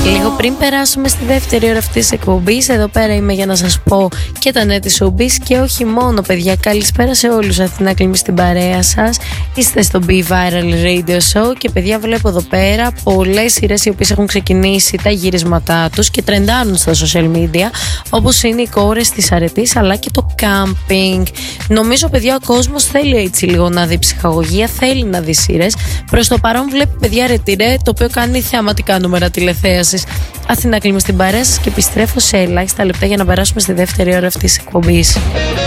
Λίγο πριν περάσουμε στη δεύτερη ώρα αυτής της εκπομπής, εδώ πέρα είμαι για να σας πω και τα νέα της showbiz και όχι μόνο, παιδιά. Καλησπέρα σε όλους. Αθηνά Κλίμη στην παρέα σας. Είστε στο Be Viral Radio Show και, παιδιά, βλέπω εδώ πέρα πολλές σειρές οι οποίες έχουν ξεκινήσει τα γυρίσματά τους και τρεντάρουν στα social media, όπως είναι οι Κόρες της Αρετής αλλά και το Camping. Νομίζω, παιδιά, ο κόσμος θέλει έτσι λίγο να δει ψυχαγωγία, θέλει να δει σειρές. Προς το παρόν βλέπει, παιδιά, Ρετυρέ, το οποίο κάνει θεαματικά νούμερα τηλεθέασης. Αθηνά Κλίμη στην παρέα σας και επιστρέφω σε ελάχιστα λεπτά για να περάσουμε στη δεύτερη ώρα αυτής της εκπομπής.